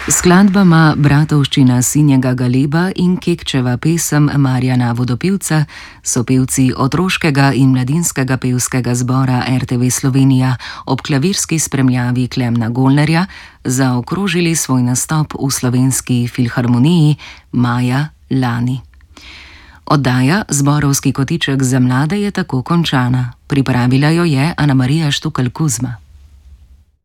Skladbama Bratovščina Sinjega Galeba in Kekčeva pesem Marjana Vodopivca so pevci otroškega in mladinskega pevskega zbora RTV Slovenija ob klavirski spremljavi Klemna Golnerja zaokrožili svoj nastop v Slovenski filharmoniji maja lani. Oddaja Zborovski kotiček za mlade je tako končana. Pripravila jo je Ana Marija Štukelj Kuzma.